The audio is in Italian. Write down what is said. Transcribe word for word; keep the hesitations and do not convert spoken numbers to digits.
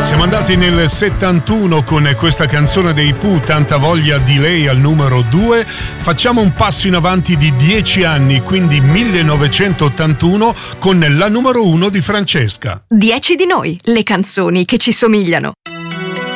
Siamo andati nel settantuno con questa canzone dei Pooh, Tanta voglia di lei, al numero due. Facciamo un passo in avanti di dieci anni, quindi millenovecentottantuno, con la numero uno di Francesca. Dieci di noi, le canzoni che ci somigliano.